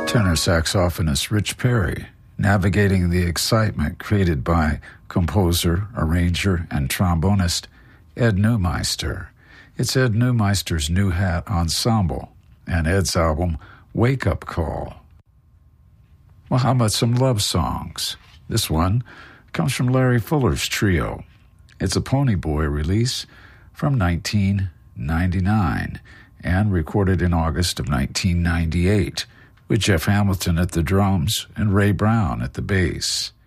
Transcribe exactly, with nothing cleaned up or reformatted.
Tenor saxophonist Rich Perry, navigating the excitement created by composer, arranger, and trombonist Ed Neumeister. It's Ed Neumeister's New Hat Ensemble and Ed's album Wake Up Call. Well, how about some love songs? This one comes from Larry Fuller's trio. It's a Pony Boy release from nineteen ninety-nine and recorded in August of nineteen ninety-eight with Jeff Hamilton at the drums and Ray Brown at the bass.